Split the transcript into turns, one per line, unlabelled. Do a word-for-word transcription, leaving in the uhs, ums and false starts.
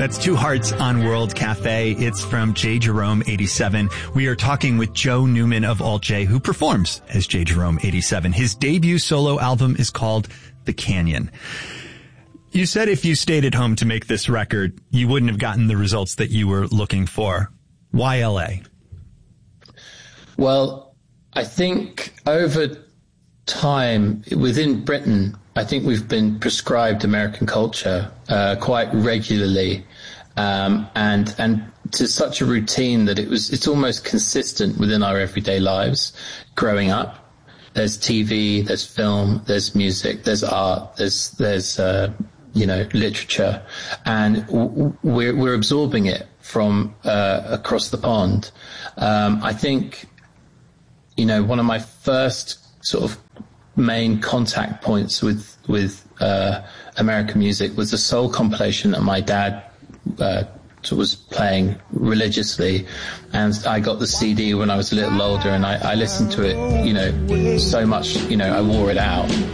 That's Two Hearts on World Cafe. It's from J. Jerome eighty-seven. We are talking with Joe Newman of Alt J, who performs as J. Jerome eighty-seven. His debut solo album is called The Canyon. You said if you stayed at home to make this record, you wouldn't have gotten the results that you were looking for. Why L A?
Well, I think over time within Britain, I think we've been prescribed American culture uh, quite regularly, um, and and to such a routine that it was it's almost consistent within our everyday lives growing up. There's T V, there's film, there's music, there's art, there's there's uh, you know literature, and w- we're we're absorbing it from uh, across the pond. Um, I think you know one of my first sort of main contact points with with uh, American music was the soul compilation that my dad uh, was playing religiously, and I got the C D when I was a little older, and I, I listened to it, you know, so much, you know, I wore it out.